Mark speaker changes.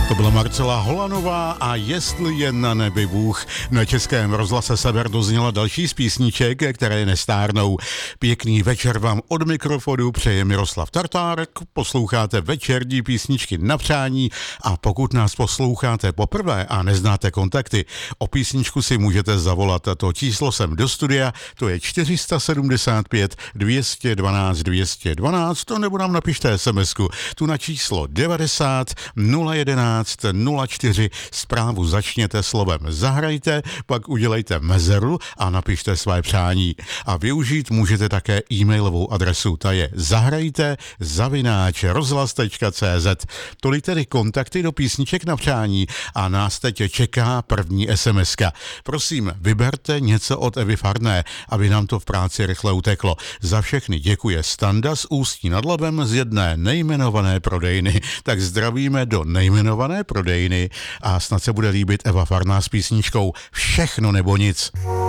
Speaker 1: To byla Marcela Holanová a Jestli je na nebi Bůh. Na Českém rozhlase Sever dozněla další z písniček, které nestárnou. Pěkný večer vám od mikrofonu přeje Miroslav Tartárek. Posloucháte večerní písničky na přání a pokud nás posloucháte poprvé a neznáte kontakty, o písničku si můžete zavolat. To číslo sem do studia, to je 475 212 212, to nebo nám napište SMS-ku, tu na číslo 90 011 04. Zprávu začněte slovem zahrajte, pak udělejte mezeru a napište své přání. A využít můžete také e-mailovou adresu, ta je zahrajte@rozhlas.cz. Tolik tedy kontakty do písniček na přání a nás teď čeká první SMS-ka. Prosím, vyberte něco od Evy Farné, aby nám to v práci rychle uteklo. Za všechny děkuje Standa z Ústí nad Labem z jedné nejmenované prodejny. Tak zdravíme do nejmenované prodejny a snad se bude líbit Eva Farná s písničkou Všechno nebo nic.